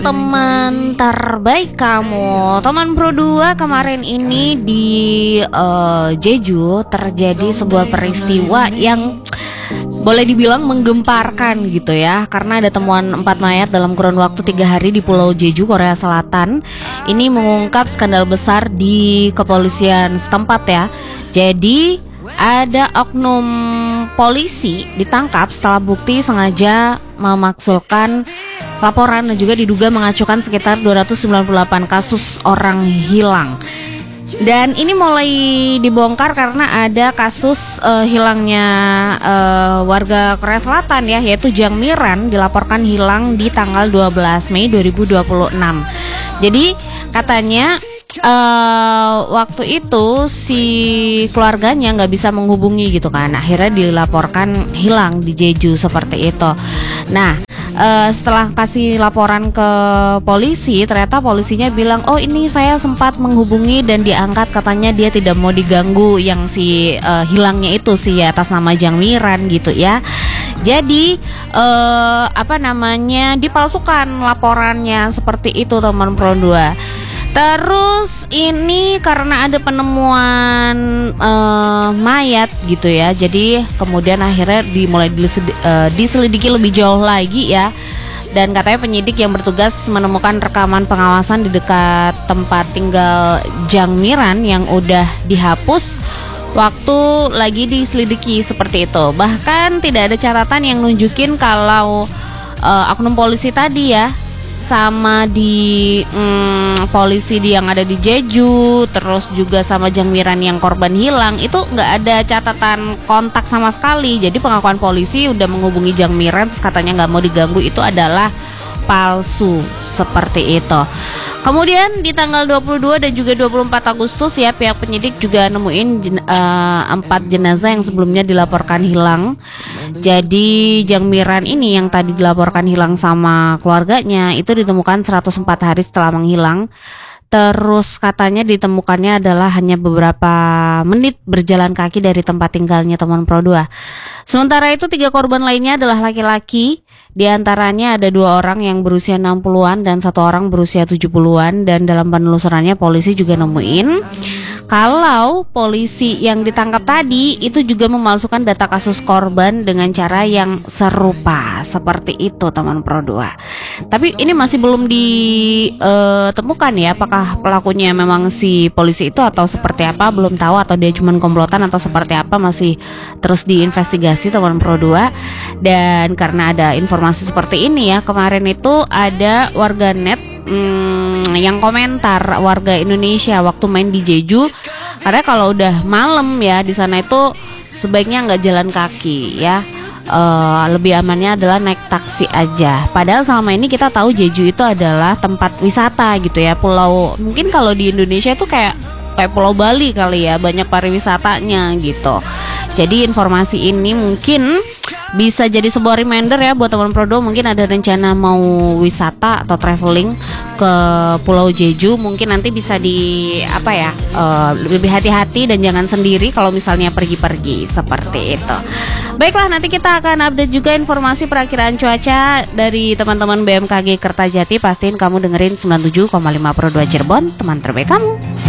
teman terbaik kamu. Teman Pro 2, kemarin ini di Jeju terjadi sebuah peristiwa yang boleh dibilang menggemparkan gitu ya, karena ada temuan 4 mayat dalam kurun waktu 3 hari di Pulau Jeju, Korea Selatan. Ini mengungkap skandal besar di kepolisian setempat ya. Jadi ada oknum polisi ditangkap setelah bukti sengaja memaksulkan laporan dan juga diduga mengacukan sekitar 298 kasus orang hilang. Dan ini mulai dibongkar karena ada kasus hilangnya warga Korea Selatan ya, yaitu Jang Mi-ran dilaporkan hilang di tanggal 12 Mei 2026. Jadi katanya waktu itu si keluarganya nggak bisa menghubungi gitu kan, akhirnya dilaporkan hilang di Jeju seperti itu. Nah, setelah kasih laporan ke polisi, ternyata polisinya bilang, oh ini saya sempat menghubungi dan diangkat, katanya dia tidak mau diganggu yang si hilangnya itu sih ya, atas nama Jang Mi-ran gitu ya. Jadi dipalsukan laporannya seperti itu teman Pro 2. Terus ini karena ada penemuan mayat gitu ya, jadi kemudian akhirnya dimulai diselidiki lebih jauh lagi ya. Dan katanya penyidik yang bertugas menemukan rekaman pengawasan di dekat tempat tinggal Jang Mi-ran yang udah dihapus waktu lagi diselidiki seperti itu. Bahkan tidak ada catatan yang nunjukin kalau oknum polisi tadi ya sama di polisi yang ada di Jeju, terus juga sama Jang Mi-ran yang korban hilang, itu nggak ada catatan kontak sama sekali. Jadi pengakuan polisi udah menghubungi Jang Mi-ran terus katanya nggak mau diganggu itu adalah palsu seperti itu. Kemudian di tanggal 22 dan juga 24 Agustus ya, pihak penyidik juga nemuin 4 jenazah yang sebelumnya dilaporkan hilang. Jadi Jang Mi-ran ini yang tadi dilaporkan hilang sama keluarganya itu ditemukan 104 hari setelah menghilang. Terus katanya ditemukannya adalah hanya beberapa menit berjalan kaki dari tempat tinggalnya teman Pro 2. Sementara itu 3 korban lainnya adalah laki-laki. Di antaranya ada 2 orang yang berusia 60-an dan 1 orang berusia 70-an. Dan dalam penelusurannya polisi juga nemuin kalau polisi yang ditangkap tadi itu juga memalsukan data kasus korban dengan cara yang serupa seperti itu teman Pro 2. Tapi ini masih belum ditemukan ya, apakah pelakunya memang si polisi itu atau seperti apa, belum tahu, atau dia cuma komplotan atau seperti apa, masih terus diinvestigasi teman Pro 2. Dan karena ada informasi seperti ini ya, kemarin itu ada warganet yang komentar, warga Indonesia waktu main di Jeju, karena kalau udah malam ya di sana itu sebaiknya nggak jalan kaki ya. Lebih amannya adalah naik taksi aja. Padahal selama ini kita tahu Jeju itu adalah tempat wisata gitu ya, pulau, mungkin kalau di Indonesia itu kayak Pulau Bali kali ya, banyak pariwisatanya gitu. Jadi informasi ini mungkin bisa jadi sebuah reminder ya buat teman Pro 2, mungkin ada rencana mau wisata atau traveling ke Pulau Jeju, mungkin nanti bisa lebih hati-hati dan jangan sendiri kalau misalnya pergi-pergi seperti itu. Baiklah, nanti kita akan update juga informasi perakiraan cuaca dari teman-teman BMKG Kertajati. Pastiin kamu dengerin 97,5 Pro 2 Cirebon, teman terbaik kamu.